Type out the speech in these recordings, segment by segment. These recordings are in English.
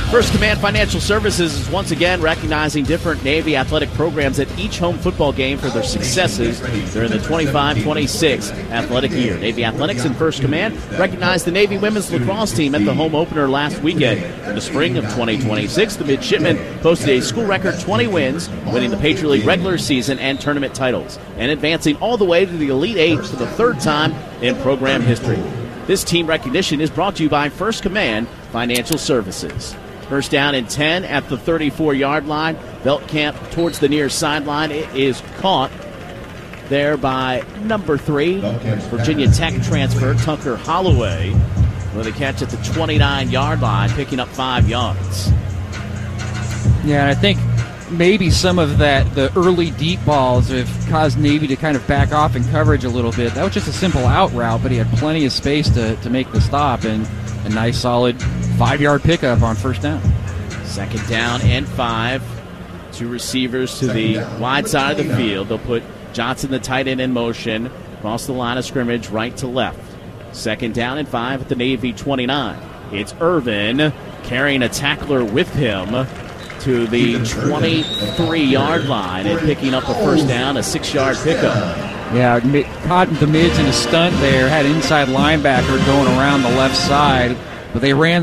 First Command Financial Services is once again recognizing different Navy athletic programs at each home football game for their successes during the 25-26 athletic year. Navy Athletics and First Command recognized the Navy women's lacrosse team at the home opener last weekend. In the spring of 2026, the Midshipmen posted a school record 20 wins, winning the Patriot League regular season and tournament titles, and advancing all the way to the Elite Eight for the third time in program history. This team recognition is brought to you by First Command Financial Services. First down and 10 at the 34-yard line. Veltkamp towards the near sideline. It is caught there by number 3, Virginia Tech transfer Tucker Holloway, with a catch at the 29-yard line, picking up 5 yards. Yeah, and I think maybe some of that, the early deep balls, have caused Navy to kind of back off in coverage a little bit. That was just a simple out route, but he had plenty of space to make the stop, and a nice solid 5-yard pickup on first down. Second down and 5. 2 receivers to the wide side of the field. They'll put Johnson, the tight end, in motion across the line of scrimmage, right to left. Second down and 5 at the Navy 29. It's Irvin carrying a tackler with him to the 23-yard line and picking up a first down, a 6-yard pickup. Yeah, caught the mids in a stunt there, had inside linebacker going around the left side, but they ran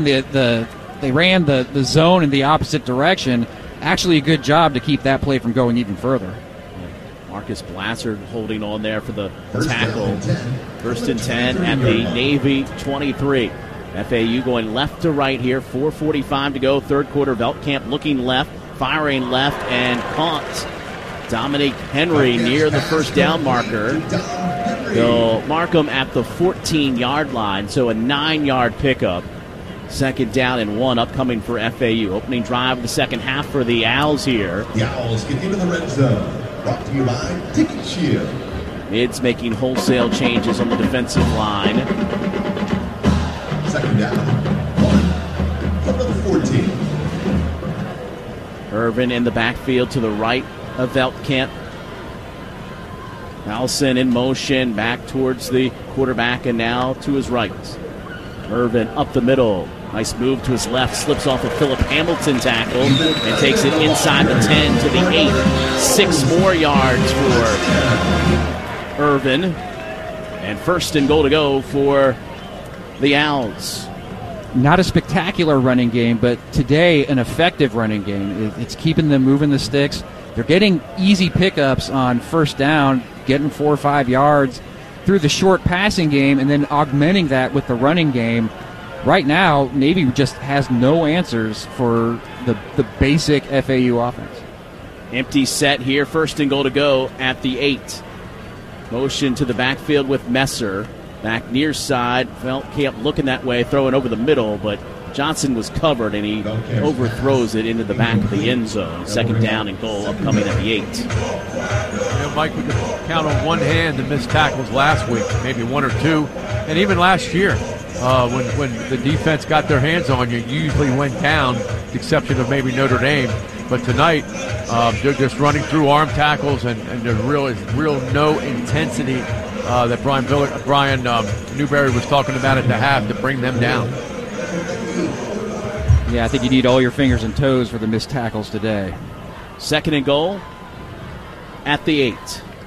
the zone in the opposite direction. Actually a good job to keep that play from going even further. Marcus Blassard holding on there for the tackle. First and 10 at the Navy 23. FAU going left to right here. 4:45 to go. Third quarter. Veltkamp looking left, firing left, and caught Dominic Henry near the first down marker. They'll mark him at the 14-yard line, so a 9-yard pickup. Second down and 1 upcoming for FAU. Opening drive of the second half for the Owls here. The Owls get into the red zone. Brought to you by Ticket Shield. Mids making wholesale changes on the defensive line. Second down. 1. From the 14. Irvin in the backfield to the right of Veltkamp. Allison in motion back towards the quarterback and now to his right. Irvin up the middle. Nice move to his left. Slips off a Philip Hamilton tackle and takes it inside the 10 to the 8. 6 more yards for Irvin. And first and goal to go for the Owls. Not a spectacular running game, but today an effective running game. It's keeping them moving the sticks. They're getting easy pickups on first down, getting 4 or 5 yards through the short passing game, and then augmenting that with the running game. Right now, Navy just has no answers for the basic FAU offense. Empty set here. First and goal to go at the 8. Motion to the backfield with Messer. Back near side. Veltkamp looking that way, throwing over the middle, but Johnson was covered, and he overthrows it into the back of the end zone. Second down and goal upcoming at the 8. Mike, we could count on one hand the missed tackles last week, maybe 1 or 2, and even last year when the defense got their hands on you, you usually went down, with the exception of maybe Notre Dame. But tonight, they're just running through arm tackles, and there's real no intensity that Brian Newberry was talking about at the half to bring them down. Yeah, I think you need all your fingers and toes for the missed tackles today. Second and goal at the 8.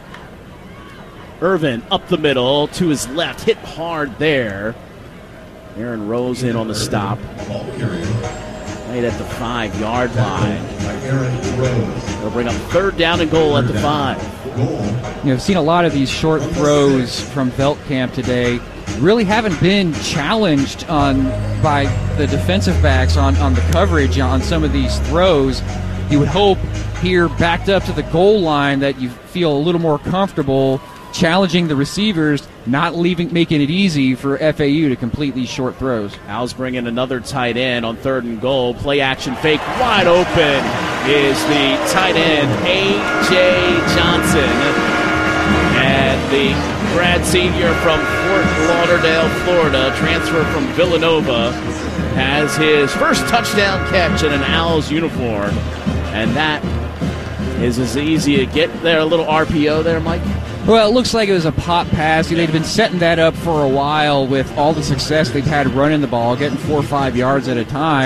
Irvin up the middle to his left, hit hard there. Aaron Rose in on the stop. Right at the 5-yard line. They'll bring up third down and goal at the 5. I've seen a lot of these short throws from Veltkamp today. Really haven't been challenged by the defensive backs on the coverage on some of these throws. You would hope here, backed up to the goal line, that you feel a little more comfortable challenging the receivers, not making it easy for FAU to complete these short throws. Owls bring in another tight end on third and goal. Play action fake. Wide open is the tight end, A.J. Johnson. And the grad senior from Fort Lauderdale, Florida, transfer from Villanova, has his first touchdown catch in an Owls uniform. And that is as easy to get there. A little RPO there, Mike? Well, it looks like it was a pop pass. They've been setting that up for a while with all the success they've had running the ball, getting 4 or 5 yards at a time.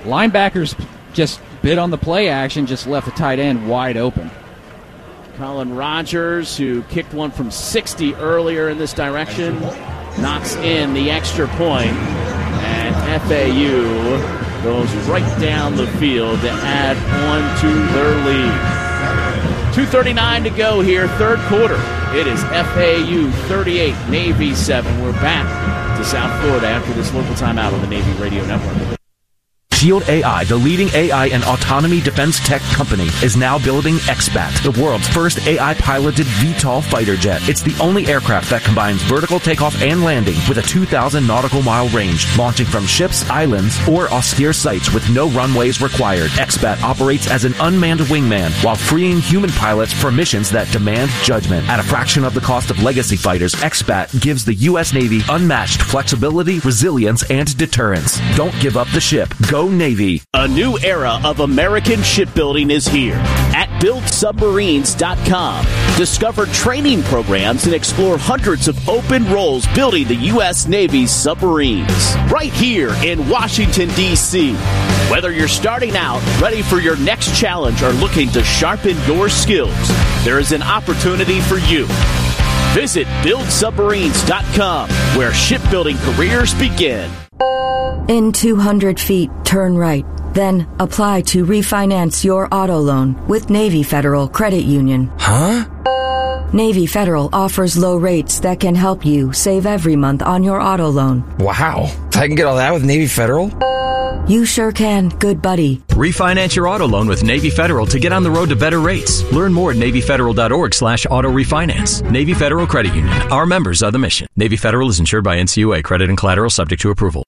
Linebackers just bit on the play action, just left the tight end wide open. Colin Rogers, who kicked one from 60 earlier in this direction, knocks in the extra point, and FAU goes right down the field to add on to their lead. 2:39 to go here, third quarter. It is FAU 38, Navy 7. We're back to South Florida after this local timeout on the Navy Radio Network. Shield AI, the leading AI and autonomy defense tech company, is now building XBAT, the world's first AI-piloted VTOL fighter jet. It's the only aircraft that combines vertical takeoff and landing with a 2,000 nautical mile range, launching from ships, islands, or austere sites with no runways required. XBAT operates as an unmanned wingman while freeing human pilots for missions that demand judgment. At a fraction of the cost of legacy fighters, XBAT gives the U.S. Navy unmatched flexibility, resilience, and deterrence. Don't give up the ship. Go Navy. A new era of American shipbuilding is here at BuildSubmarines.com. Discover training programs and explore hundreds of open roles building the U.S. Navy's submarines. Right here in Washington, D.C. Whether you're starting out, ready for your next challenge, or looking to sharpen your skills, there is an opportunity for you. Visit BuildSubmarines.com, where shipbuilding careers begin. In 200 feet, turn right. Then apply to refinance your auto loan with Navy Federal Credit Union. Huh? Navy Federal offers low rates that can help you save every month on your auto loan. Wow. I can get all that with Navy Federal? You sure can, good buddy. Refinance your auto loan with Navy Federal to get on the road to better rates. Learn more at NavyFederal.org/auto refinance. Navy Federal Credit Union. Our members are the mission. Navy Federal is insured by NCUA. Credit and collateral subject to approval.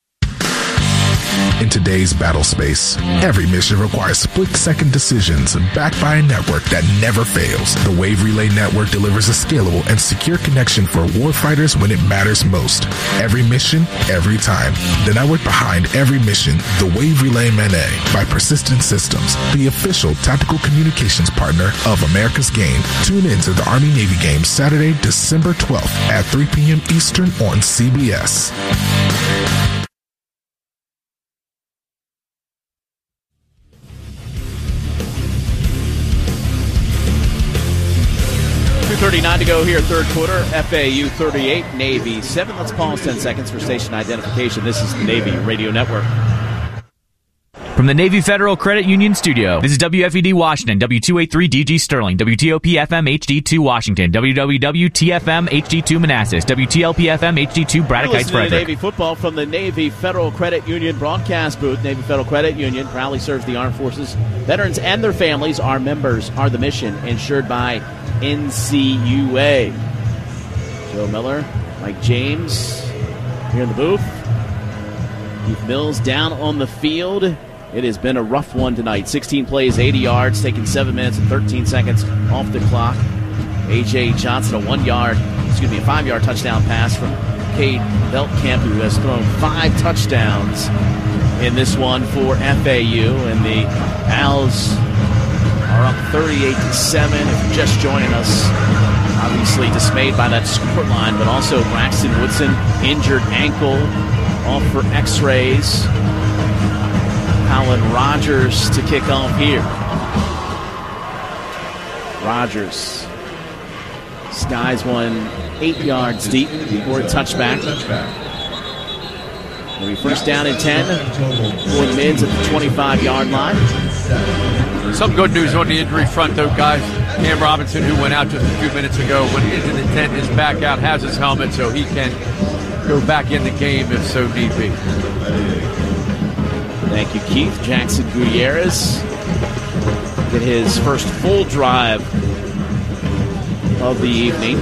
In today's battle space, every mission requires split-second decisions backed by a network that never fails. The Wave Relay Network delivers a scalable and secure connection for warfighters when it matters most. Every mission, every time. The network behind every mission, the Wave Relay MANET by Persistent Systems, the official tactical communications partner of America's Game. Tune in to the Army-Navy game Saturday, December 12th at 3 p.m. Eastern on CBS. 2:39 to go here, third quarter. FAU 38, Navy 7. Let's pause 10 seconds for station identification. This is the Navy Radio Network. From the Navy Federal Credit Union Studio, this is WFED Washington, W283DG Sterling, WTOP-FM HD2 Washington, WWWTFM HD2 Manassas, WTLP-FM HD2 Braddock Heights, Frederick. Navy football from the Navy Federal Credit Union broadcast booth. Navy Federal Credit Union proudly serves the armed forces. Veterans and their families, our members, are the mission, insured by NCUA. Joe Miller, Mike James here in the booth. Keith Mills down on the field. It has been a rough one tonight. 16 plays, 80 yards, taking 7 minutes and 13 seconds off the clock. A.J. Johnson, a 5-yard touchdown pass from Cade Beltcamp, who has thrown 5 touchdowns in this one for FAU. And the Owls are up 38-7. If you're just joining us, obviously dismayed by that scoreline, but also Braxton Woodson, injured ankle, off for x-rays. Colin Rogers to kick off here. Rogers skies one 8 yards deep for a touchback. It'll be first down and 10 for the Mids at the 25-yard line. Some good news on the injury front, though, guys. Cam Robinson, who went out just a few minutes ago, went into the tent, is back out, has his helmet, so he can go back in the game if so need be. Thank you, Keith. Jackson Gutierrez did his first full drive of the evening.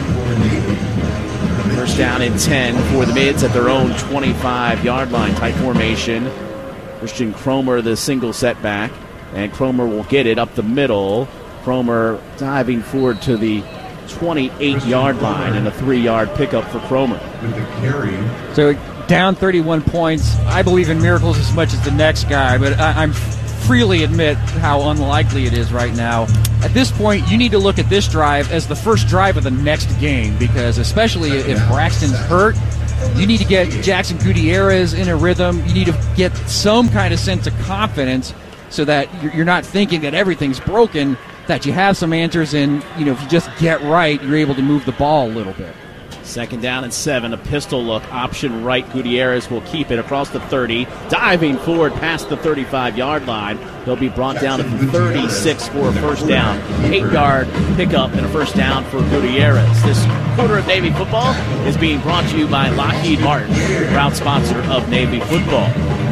First down and 10 for the Mids at their own 25-yard line. Tight formation. Christian Cromer, the single setback. And Cromer will get it up the middle. Cromer diving forward to the 28-yard line, and a 3-yard pickup for Cromer. So down 31 points. I believe in miracles as much as the next guy, but I'm freely admit how unlikely it is right now. At this point, you need to look at this drive as the first drive of the next game, because especially if Braxton's hurt, You need to get Jackson Gutierrez in a rhythm. You need to get some kind of sense of confidence so that you're not thinking that everything's broken, that you have some answers, and if you just get right, you're able to move the ball a little bit. 2nd down and 7, a pistol look, option right. Gutierrez will keep it across the 30, diving forward past the 35-yard line. He'll be brought down at the 36 for a first down. 8-yard pickup and a first down for Gutierrez. This quarter of Navy football is being brought to you by Lockheed Martin, proud sponsor of Navy football.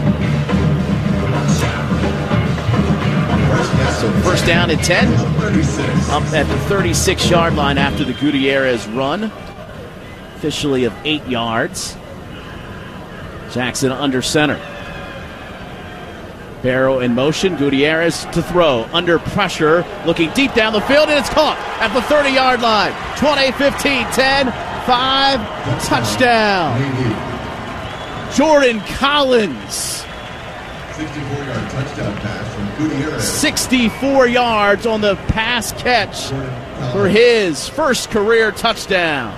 So first down and 10, up at the 36-yard line after the Gutierrez run. Officially of 8 yards. Jackson under center. Barrow in motion. Gutierrez to throw. Under pressure. Looking deep down the field, and it's caught at the 30-yard line. 20, 15, 10, 5. Touchdown. Jordan Collins. 64-yard touchdown pass from Gutierrez. 64 yards on the pass catch for his first career touchdown.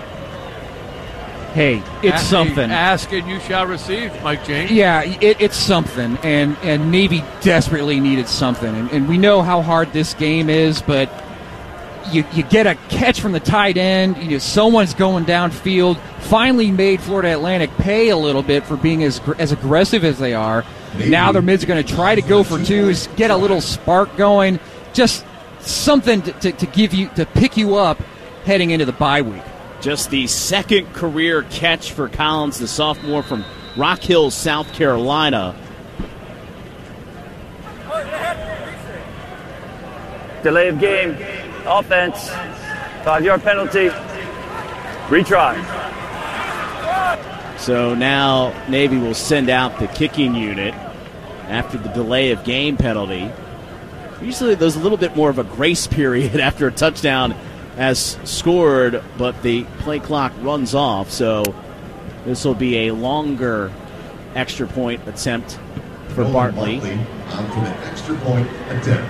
Hey, it's something. Ask and you shall receive, Mike James. Yeah, it's something, and Navy desperately needed something. And we know how hard this game is, but you get a catch from the tight end. Someone's going downfield. Finally made Florida Atlantic pay a little bit for being as aggressive as they are. Now their mids are going to try to go for twos, get a little spark going. Just something to pick you up heading into the bye week. Just the second career catch for Collins, the sophomore from Rock Hill, South Carolina. Delay of game, offense, 5-yard penalty, retry. So now Navy will send out the kicking unit after the delay of game penalty. Usually there's a little bit more of a grace period after a touchdown has scored, but the play clock runs off, so this will be a longer extra point attempt for Bartley. On for the extra point attempt.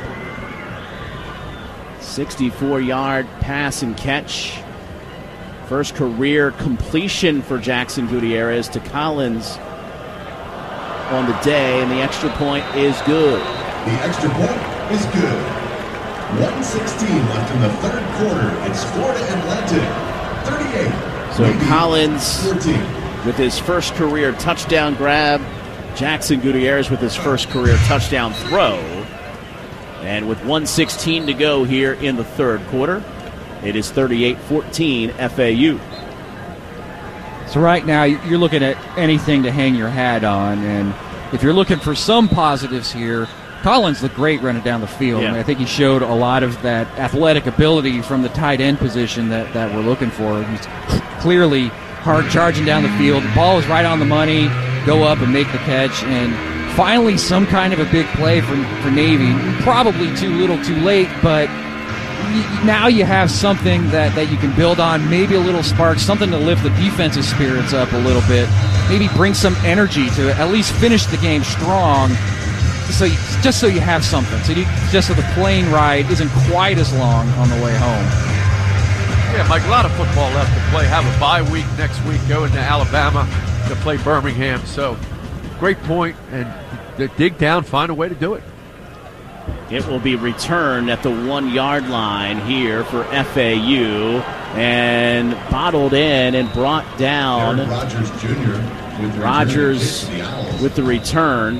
64-yard pass and catch. First career completion for Jackson Gutierrez to Collins on the day, and the extra point is good. The extra point is good. 1:16 left in the third quarter. It's Florida Atlantic 38. So Collins 14. With his first career touchdown grab. Jackson Gutierrez with his first career touchdown throw. And with 1:16 to go here in the third quarter, it is 38-14 FAU. So right now you're looking at anything to hang your hat on, and if you're looking for some positives here, Collins looked great running down the field. Yeah. I think he showed a lot of that athletic ability from the tight end position that we're looking for. He's clearly hard charging down the field. The ball is right on the money. Go up and make the catch. And finally some kind of a big play for Navy. Probably too little too late, but now you have something that you can build on. Maybe a little spark, something to lift the defensive spirits up a little bit. Maybe bring some energy to it. At least finish the game strong. Just so you have something, just so the plane ride isn't quite as long on the way home. Yeah, Mike, a lot of football left to play. Have a bye week next week, going to Alabama to play Birmingham. So, great point, and dig down, find a way to do it. It will be returned at the 1-yard line here for FAU, and bottled in and brought down. Aaron Rodgers Jr. Rogers with the return.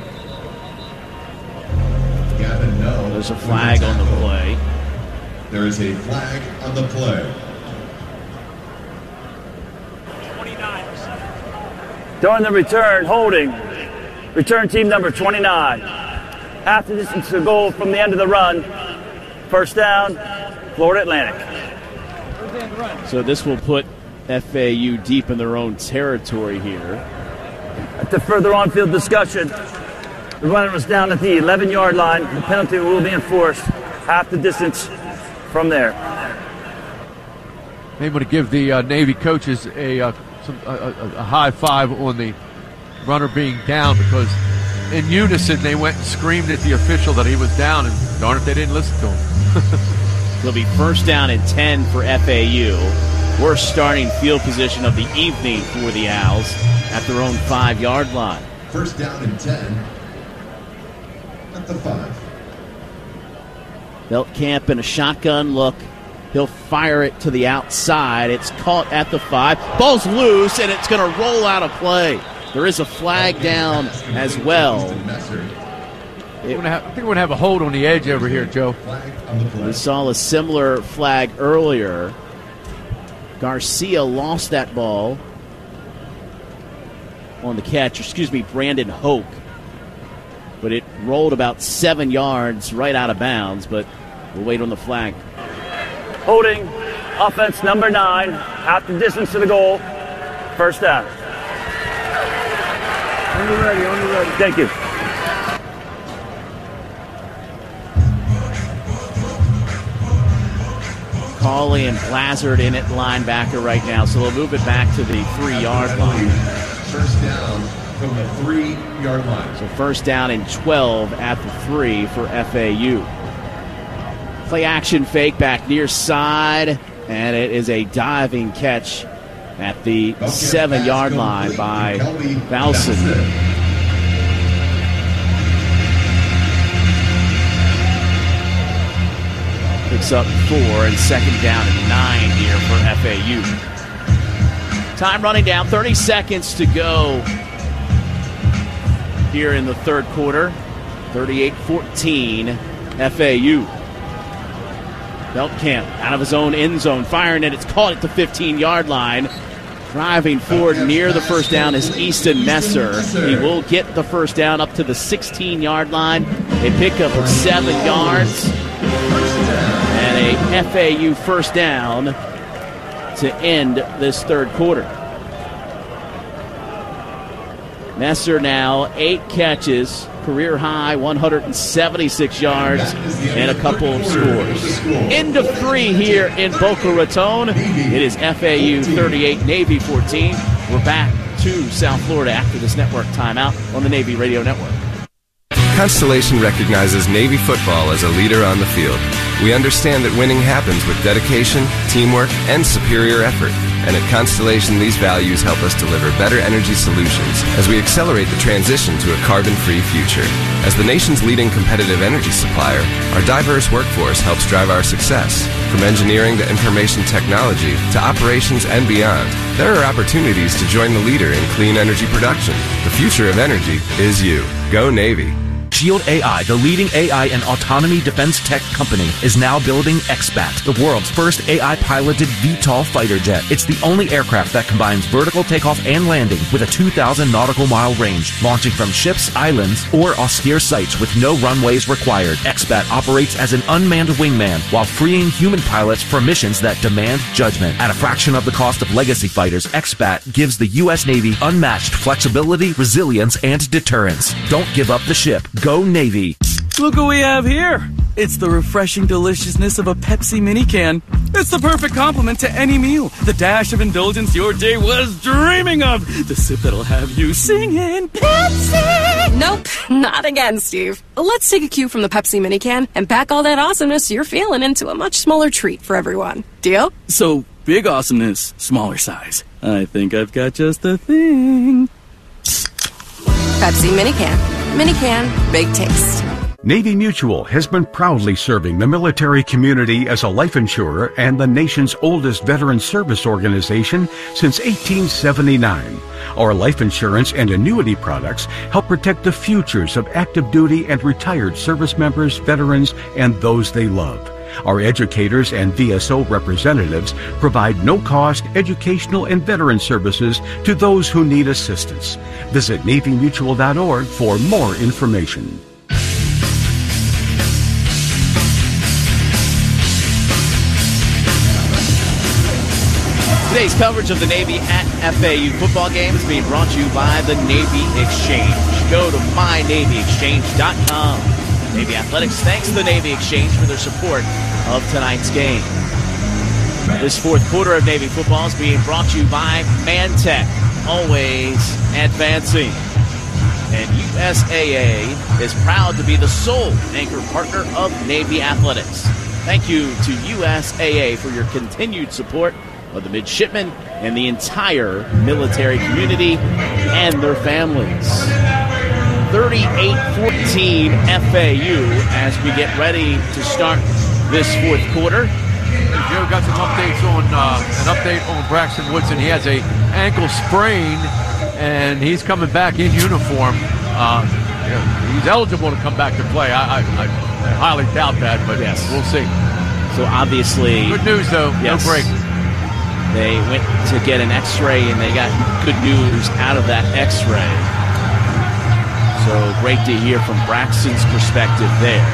There's a flag on the play. There is a flag on the play. 29. During the return, holding. Return team number 29. Half the distance to goal from the end of the run. First down, Florida Atlantic. So this will put FAU deep in their own territory here. After further on-field discussion, the runner was down at the 11-yard line. The penalty will be enforced half the distance from there. Maybe want to give the Navy coaches a high five on the runner being down, because in unison they went and screamed at the official that he was down, and darn if they didn't listen to him. It'll be first down and 10 for FAU. worst starting field position of the evening for the Owls at their own 5-yard line. First down and 10 at the 5. Beltcamp in a shotgun look. He'll fire it to the outside. It's caught at the 5. Ball's loose, and it's going to roll out of play. There is a flag down as well. I think we're going to have a hold on the edge over here, Joe. We saw a similar flag earlier. Garcia lost that ball on the catch. Brandon Hoke. But it rolled about 7 yards right out of bounds, but we'll wait on the flag. Holding offense number 9, half the distance to the goal. First down. On the ready. Thank you. Cawley and Lazard in at linebacker right now, so they'll move it back to the 3-yard line. First down from the 3-yard line. So first down and 12 at the 3 for FAU. Play action fake back near side, and it is a diving catch at the 7-yard line by Bowson. Picks up 4 and second down and 9 here for FAU. Time running down, 30 seconds to go here in the third quarter. 38-14 FAU. Beltcamp out of his own end zone, firing it. It's caught at the 15-yard line. Driving forward near the first down is Easton Messer. He will get the first down up to the 16-yard line. A pickup of 7 yards. And a FAU first down to end this third quarter. Messer now 8 catches, career high 176 yards and a couple of scores. End of 3 here in Boca Raton. It is FAU 38, Navy 14. We're back to South Florida after this network timeout on the Navy Radio Network. Constellation recognizes Navy football as a leader on the field. We understand that winning happens with dedication, teamwork, and superior effort. And at Constellation, these values help us deliver better energy solutions as we accelerate the transition to a carbon-free future. As the nation's leading competitive energy supplier, our diverse workforce helps drive our success. From engineering to information technology to operations and beyond, there are opportunities to join the leader in clean energy production. The future of energy is you. Go Navy. Shield AI, the leading AI and autonomy defense tech company, is now building XBAT, the world's first AI-piloted VTOL fighter jet. It's the only aircraft that combines vertical takeoff and landing with a 2,000 nautical mile range, launching from ships, islands, or austere sites with no runways required. XBAT operates as an unmanned wingman while freeing human pilots for missions that demand judgment. At a fraction of the cost of legacy fighters, XBAT gives the U.S. Navy unmatched flexibility, resilience, and deterrence. Don't give up the ship. Go Navy. Look what we have here. It's the refreshing deliciousness of a Pepsi mini can. It's the perfect complement to any meal. The dash of indulgence your day was dreaming of. The sip that'll have you singing Pepsi. Nope, not again, Steve. Let's take a cue from the Pepsi mini can and pack all that awesomeness you're feeling into a much smaller treat for everyone. Deal? So, big awesomeness, smaller size. I think I've got just the thing. Pepsi mini can. Mini can, big taste. Navy Mutual has been proudly serving the military community as a life insurer and the nation's oldest veteran service organization since 1879. Our life insurance and annuity products help protect the futures of active duty and retired service members, veterans, and those they love. Our educators and VSO representatives provide no-cost educational and veteran services to those who need assistance. Visit NavyMutual.org for more information. Today's coverage of the Navy at FAU football game is being brought to you by the Navy Exchange. Go to myNavyExchange.com. Navy Athletics thanks the Navy Exchange for their support of tonight's game. This fourth quarter of Navy football is being brought to you by Mantech, always advancing. And USAA is proud to be the sole anchor partner of Navy Athletics. Thank you to USAA for your continued support of the midshipmen and the entire military community and their families. 38-14 FAU as we get ready to start this fourth quarter. Joe got some updates on an update on Braxton Woodson. He has a ankle sprain, and he's coming back in uniform. He's eligible to come back to play. I highly doubt that, but yes, we'll see. So obviously, good news though. Yes, no break. They went to get an X-ray, and they got good news out of that X-ray. So great to hear from Braxton's perspective there.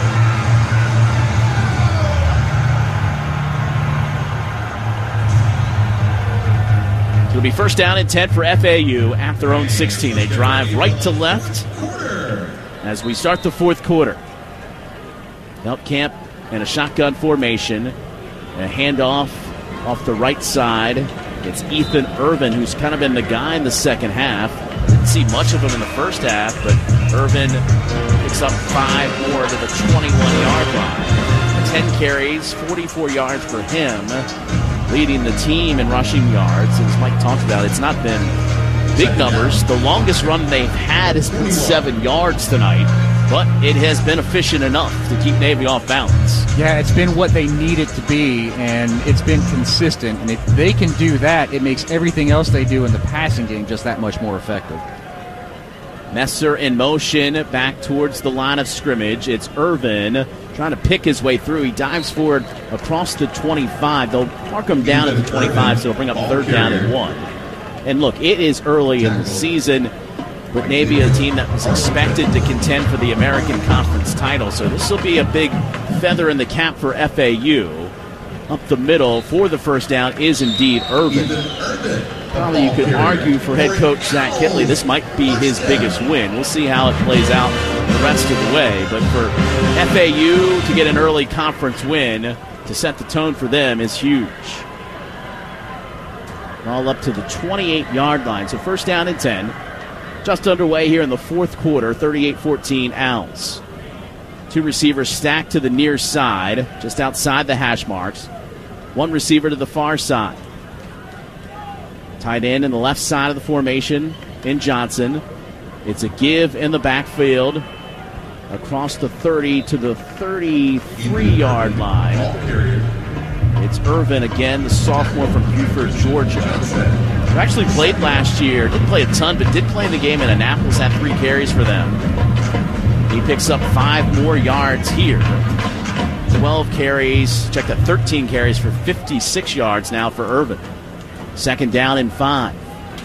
It'll be first down and 10 for FAU at their own 16. They drive right to left as we start the fourth quarter. Veltkamp in a shotgun formation. A handoff off the right side. It's Ethan Irvin, who's kind of been the guy in the second half. Didn't see much of him in the first half, but Irvin picks up 5 more to the 21-yard line. 10 carries, 44 yards for him, leading the team in rushing yards. As Mike talked about, it's not been big numbers. The longest run they've had has been 7 yards tonight, but it has been efficient enough to keep Navy off balance. Yeah, it's been what they need it to be, and it's been consistent. And if they can do that, it makes everything else they do in the passing game just that much more effective. Messer in motion back towards the line of scrimmage. It's Irvin trying to pick his way through. He dives forward across the 25. They'll mark him down at the 25, so it'll bring up third down and 1. And look, it is early in the season, but Navy, a team that was expected to contend for the American Conference title. So this will be a big feather in the cap for FAU. Up the middle for the first down is indeed Irvin. Probably you could argue for head coach Zach Kitley, this might be his biggest win. We'll see how it plays out the rest of the way. But for FAU to get an early conference win to set the tone for them is huge. All up to the 28-yard line. So first down and 10. Just underway here in the fourth quarter, 38-14 Owls. 2 receivers stacked to the near side, just outside the hash marks. 1 receiver to the far side. Tight end in the left side of the formation in Johnson. It's a give in the backfield across the 30 to the 33-yard line. It's Irvin again, the sophomore from Buford, Georgia. Who actually played last year. Didn't play a ton, but did play in the game in Annapolis. Had 3 carries for them. He picks up 5 more yards here. 12 carries. Check that, 13 carries for 56 yards now for Irvin. Second down and 5.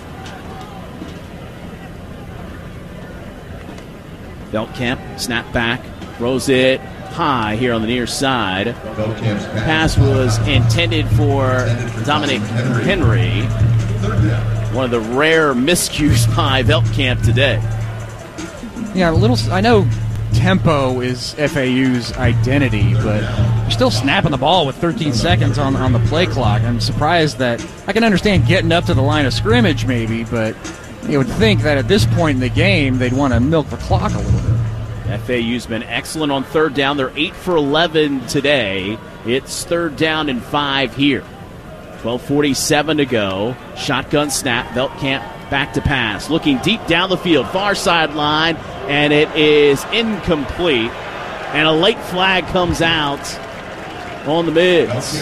Veltkamp, snap back, throws it high here on the near side. Pass was intended for Dominic Henry. One of the rare miscues by Veltkamp today. Yeah, I know tempo is FAU's identity, but you're still snapping the ball with 13 seconds on the play clock. I'm surprised that I can understand getting up to the line of scrimmage maybe, but you would think that at this point in the game they'd want to milk the clock a little bit. FAU's been excellent on third down. They're 8 for 11 today. It's third down and 5 here. 12:47 to go. Shotgun snap. Veltkamp back to pass. Looking deep down the field. Far sideline. And it is incomplete. And a late flag comes out on the mids.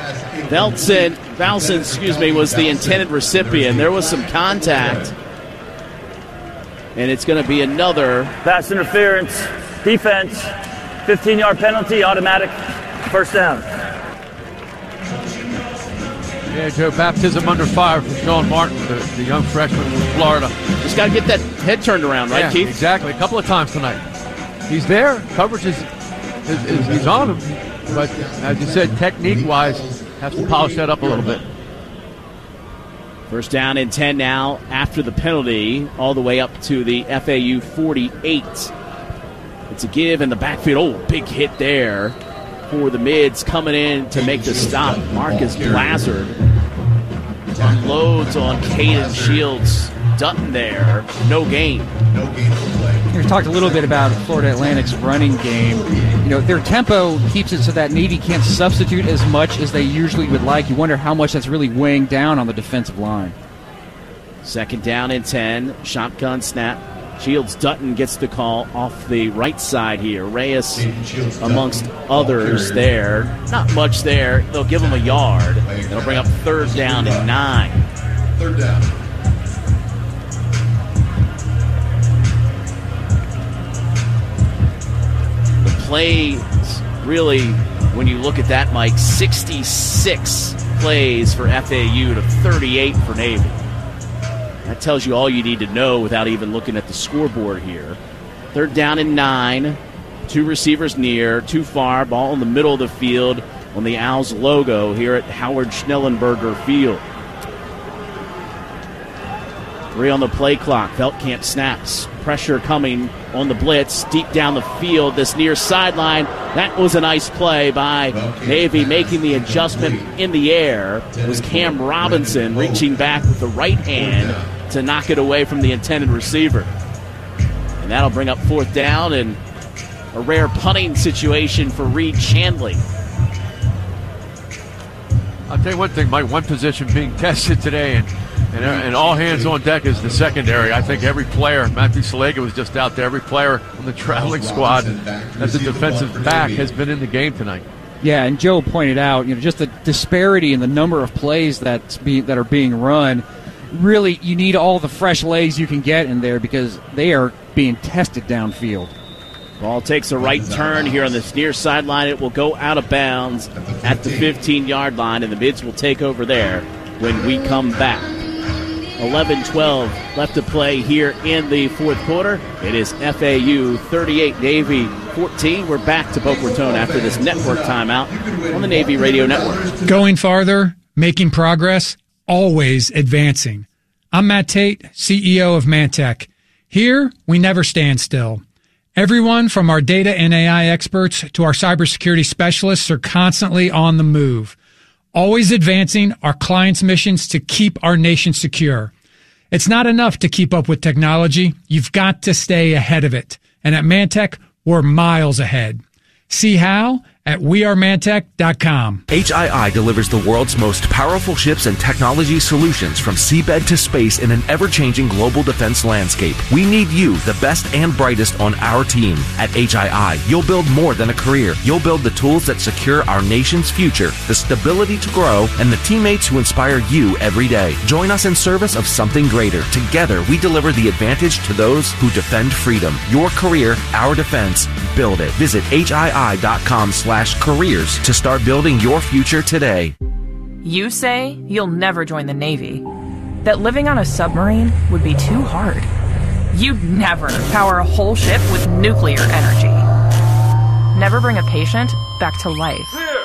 Valson, was the intended recipient. There was some contact. And it's going to be another pass interference, defense, 15-yard penalty, automatic, first down. Yeah, Joe, baptism under fire for Sean Martin, the young freshman from Florida. Just got to get that head turned around, right, yeah, Keith? Exactly. A couple of times tonight. He's there. Coverage is he's on him. But as you said, technique-wise, has to polish that up a little bit. First down and 10 now after the penalty, all the way up to the FAU 48. It's a give in the backfield. Oh, big hit there for the mids coming in to make the stop. Marcus Lazard unloads on Caden Shields Dutton there, no gain. We talked a little bit about Florida Atlantic's running game. Their tempo keeps it so that Navy can't substitute as much as they usually would like. You wonder how much that's really weighing down on the defensive line. 2nd down and 10, shotgun snap. Shields Dutton gets the call off the right side here. Reyes amongst others there. Not much there. They'll give him a yard. It'll bring up 3rd down and 9. 3rd down. The plays, really, when you look at that, Mike, 66 plays for FAU to 38 for Navy. That tells you all you need to know without even looking at the scoreboard here. 3rd down and 9. 2 receivers near, too far. Ball in the middle of the field on the Owls logo here at Howard Schnellenberger Field. 3 on the play clock. Veldkamp snaps. Pressure coming on the blitz. Deep down the field, this near sideline. That was a nice play by Navy, making the adjustment in the air. It was Cam Robinson reaching back with the right hand to knock it away from the intended receiver. And that'll bring up 4th down and a rare punting situation for Reed Chandley. I'll tell you one thing, Mike, one position being tested today, and all hands on deck is the secondary. I think every player, Matthew Salega was just out there, every player on the traveling squad as a defensive back has been in the game tonight. Yeah, and Joe pointed out, just the disparity in the number of plays that are being run. Really, you need all the fresh legs you can get in there because they are being tested downfield. Ball takes a right turn here on this near sideline. It will go out of bounds at the 15-yard line, and the Mids will take over there when we come back. 11-12 left to play here in the 4th quarter. It is FAU 38, Navy 14. We're back to Boca Raton after this network timeout on the Navy Radio Network. Going farther, making progress, always advancing. I'm Matt Tate, CEO of Mantech. Here, we never stand still. Everyone from our data and AI experts to our cybersecurity specialists are constantly on the move, always advancing our clients' missions to keep our nation secure. It's not enough to keep up with technology. You've got to stay ahead of it. And at Mantech, we're miles ahead. See how? At wearemantech.com. HII delivers the world's most powerful ships and technology solutions from seabed to space in an ever-changing global defense landscape. We need you, the best and brightest, on our team. At HII, you'll build more than a career. You'll build the tools that secure our nation's future, the stability to grow, and the teammates who inspire you every day. Join us in service of something greater. Together, we deliver the advantage to those who defend freedom. Your career, our defense. Build it. Visit HII.com/careers to start building your future today. You say you'll never join the Navy, that living on a submarine would be too hard. You'd never power a whole ship with nuclear energy. Never bring a patient back to life.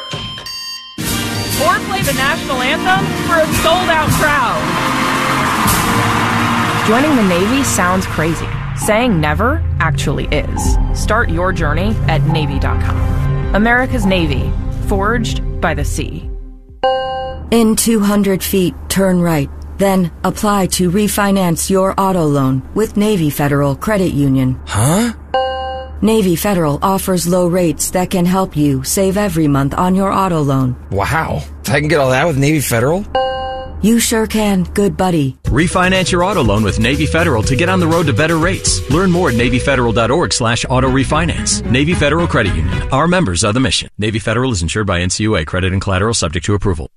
Or play the national anthem for a sold-out crowd. Joining the Navy sounds crazy. Saying never actually is. Start your journey at Navy.com. America's Navy, forged by the sea. In 200 feet, turn right. Then apply to refinance your auto loan with Navy Federal Credit Union. Huh? Navy Federal offers low rates that can help you save every month on your auto loan. Wow. I can get all that with Navy Federal? You sure can, good buddy. Refinance your auto loan with Navy Federal to get on the road to better rates. Learn more at NavyFederal.org/auto refinance. Navy Federal Credit Union. Our members are the mission. Navy Federal is insured by NCUA. Credit and collateral subject to approval.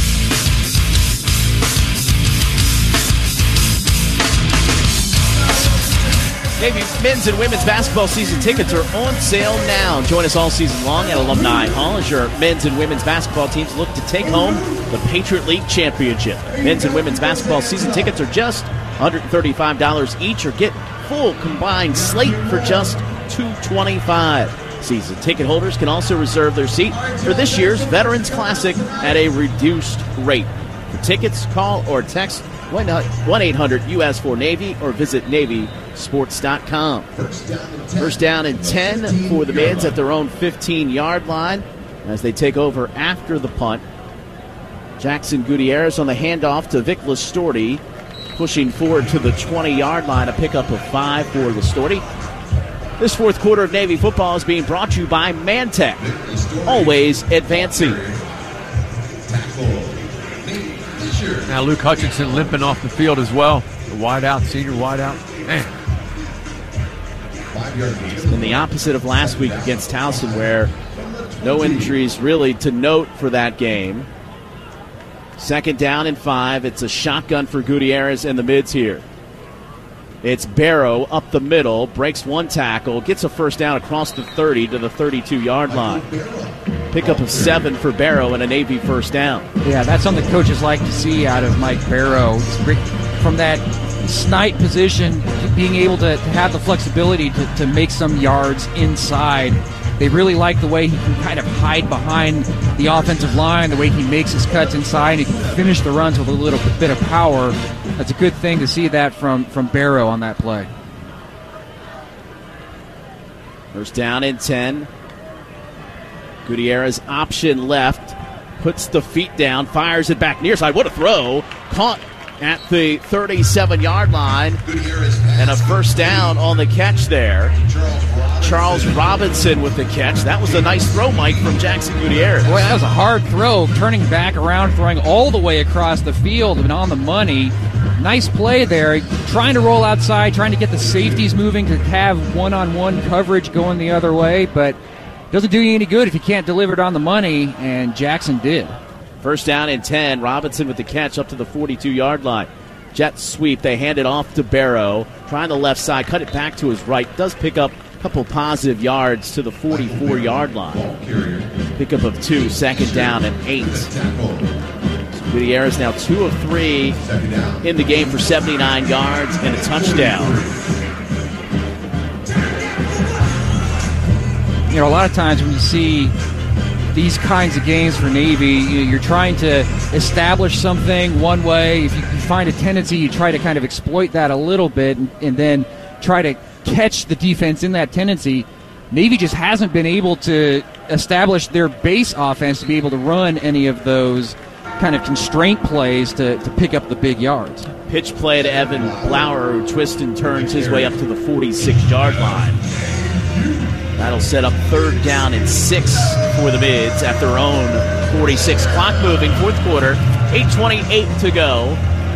Navy men's and women's basketball season tickets are on sale now. Join us all season long at Alumni Hall as your men's and women's basketball teams look to take home the Patriot League Championship. Men's and women's basketball season tickets are just $135 each, or get full combined slate for just $225. Season ticket holders can also reserve their seat for this year's Veterans Classic at a reduced rate. For tickets, call or text 1-800-US4-NAVY or visit NavySports.com. First down and 10 for the Mids at their own 15-yard line as they take over after the punt. Jackson Gutierrez on the handoff to Vic Listorti. pushing forward to the 20-yard line, a pickup of 5 for Listorti. This fourth quarter of Navy football is being brought to you by Mantech, always advancing. Now Luke Hutchinson limping off the field as well. The wideout, senior wideout. Man. And the opposite of last week against Towson, where no injuries really to note for that game. Second down and 5. It's a shotgun for Gutierrez and the mids here. It's Barrow up the middle, breaks one tackle, gets a first down across the 30 to the 32-yard line. Pickup of 7 for Barrow and a Navy first down. Yeah, that's something coaches like to see out of Mike Barrow. It's great from that snipe position, being able to have the flexibility to make some yards inside. They really like the way he can kind of hide behind the offensive line, the way he makes his cuts inside, and he can finish the runs with a little bit of power. That's a good thing to see that from Barrow on that play. First down and 10. Gutierrez option left, puts the feet down, fires it back near side. What a throw. Caught at the 37-yard line, and a first down on the catch there. Charles Robinson with the catch. That was a nice throw, Mike, from Jackson Gutierrez. Boy, that was a hard throw, turning back around, throwing all the way across the field and on the money. Nice play there, trying to roll outside, trying to get the safeties moving to have one-on-one coverage going the other way, but doesn't do you any good if you can't deliver it on the money, and Jackson did. First down and 10. Robinson with the catch up to the 42-yard line. Jet sweep. They hand it off to Barrow. Trying the left side. Cut it back to his right. Does pick up a couple positive yards to the 44-yard line. Pickup of 2. Second down and 8. Gutierrez now 2 of 3 in the game for 79 yards and a touchdown. You know, a lot of times when you see these kinds of games for Navy, you're trying to establish something one way. If you find a tendency, you try to kind of exploit that a little bit and then try to catch the defense in that tendency. Navy just hasn't been able to establish their base offense to be able to run any of those kind of constraint plays to pick up the big yards. Pitch play to Evan Blauer, who twists and turns his way up to the 46-yard line. That'll set up third down and 6 for the mids at their own 46. Clock moving, fourth quarter, 8:28 to go.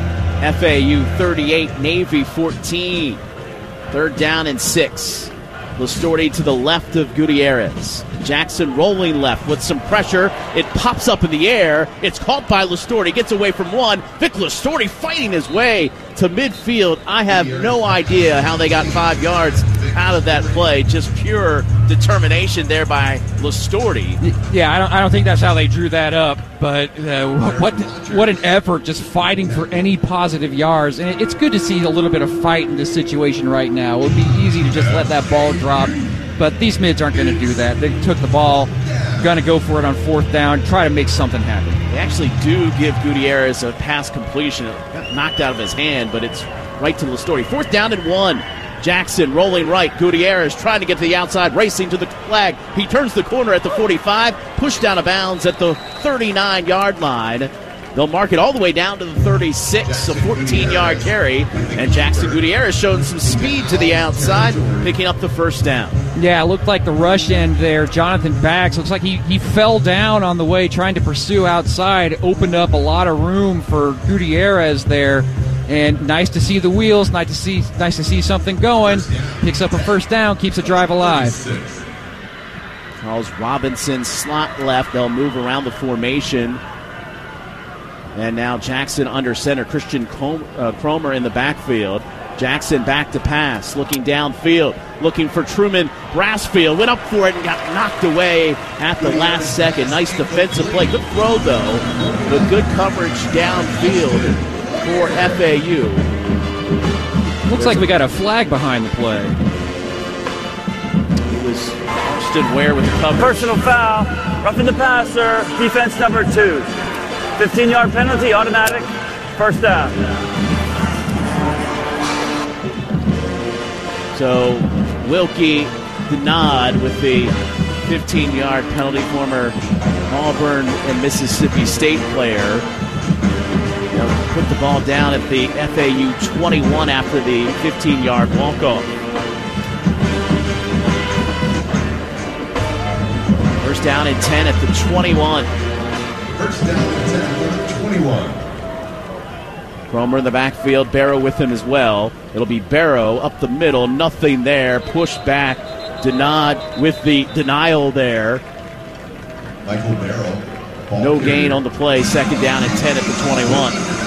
FAU 38, Navy 14. Third down and 6. Listorti to the left of Gutierrez. Jackson rolling left with some pressure. It pops up in the air. It's caught by Listorti. Gets away from one. Vic Listorti fighting his way to midfield. I have no idea how they got 5 yards out of that play. Just pure determination there by Listorti. Yeah, I don't think that's how they drew that up. But what an effort, just fighting for any positive yards. And it's good to see a little bit of fight in this situation right now. It would be easy to just let that ball drop. But these mids aren't going to do that. They took the ball, going to go for it on fourth down, try to make something happen. They actually do give Gutierrez a pass completion. It got knocked out of his hand, but it's right to Listorti. Fourth down and 1. Jackson rolling right. Gutierrez trying to get to the outside, racing to the flag. He turns the corner at the 45, pushed out of bounds at the 39-yard line. They'll mark it all the way down to the 36, a 14-yard carry. And Jackson Gutierrez showing some speed to the outside, picking up the first down. Yeah, it looked like the rush end there. Jonathan Bax, looks like he fell down on the way trying to pursue outside. Opened up a lot of room for Gutierrez there. And nice to see the wheels, nice to see something going. Picks up a first down, keeps the drive alive. Charles Robinson slot left. They'll move around the formation. And now Jackson under center. Christian Cromer in the backfield. Jackson back to pass, looking downfield, looking for Truman Brassfield. Went up for it and got knocked away at the last second. Nice defensive play. Good throw, though, but good coverage downfield for FAU. Looks like we got a flag behind the play. It was Austin Ware with the coverage. Personal foul, roughing the passer, defense number 2. 15-yard penalty, automatic, first down. So Wilkie Denard with the 15-yard penalty, former Auburn and Mississippi State player. They'll put the ball down at the FAU 21 after the 15-yard walk-off. First down and 10 at the 21. First down and 10 for the 21. Cromer in the backfield, Barrow with him as well. It'll be Barrow up the middle, nothing there, pushed back. Denard with the denial there. Michael Barrow. No gain on the play, second down and 10 at the 21.